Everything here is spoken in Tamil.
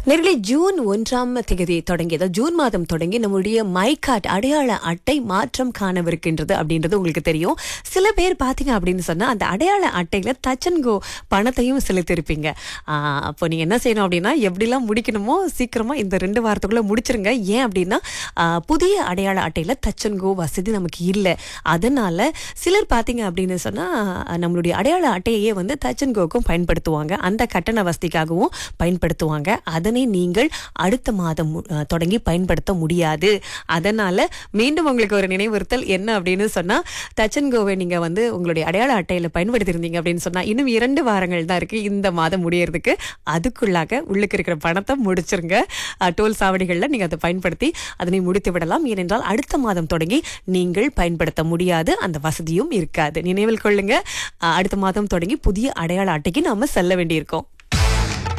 நேர்களே ஜூன் 1ஆம் தேதி தொடங்கியது. ஜூன் மாதம் தொடங்கி நம்முடைய மை கார்டு அடையாள அட்டை மாற்றம் காணவிருக்கின்றது அப்படின்றது உங்களுக்கு தெரியும். சில பேர் பாத்தீங்க அப்படின்னு சொன்னா அந்த அடையாள அட்டையில டச் அண்ட் கோ பணத்தையும் செலுத்திருப்பீங்க. அப்போ நீங்க என்ன செய்யணும் அப்படின்னா, எப்படிலாம் முடிக்கணுமோ சீக்கிரமா இந்த 2 வாரத்துக்குள்ள முடிச்சிருங்க. ஏன் அப்படின்னா புதிய அடையாள அட்டையில டச் அண்ட் கோ வசதி நமக்கு இல்லை. அதனால சிலர் பாத்தீங்க அப்படின்னு சொன்னா நம்மளுடைய அடையாள அட்டையே வந்து டச் அண்ட் கோக்கும் பயன்படுத்துவாங்க. அந்த கட்டண வசதிக்காகவும் பயன்படுத்துவாங்க. அதனை நீங்கள் அடுத்த மாதம் தொடங்கி பயன்படுத்த முடியாது. அதனால மீண்டும் உங்களுக்கு ஒரு நினைவுறுத்தல் என்ன அப்படின்னு சொன்னா, டச் அண்ட் கோவை நீங்க வந்து உங்களுடைய அடையாள அட்டையில பயன்படுத்தியிருந்தீங்க அப்படின்னு சொன்னா இன்னும் 2 வாரங்கள் தான் இருக்கு இந்த மாதம் முடியறதுக்கு. அதுக்குள்ளாக உள்ளுக்கு இருக்கிற பணத்தை முடிச்சிருங்க. டோல் சாவடிகள்ல நீங்க அதை பயன்படுத்தி அதனை முடித்து விடலாம். ஏனென்றால் அடுத்த மாதம் தொடங்கி நீங்கள் பயன்படுத்த முடியாது, அந்த வசதியும் இருக்காது. நினைவில் கொள்ளுங்க, அடுத்த மாதம் தொடங்கி புதிய அடையாள அட்டைக்கு நாம செல்ல வேண்டியிருக்கோம்.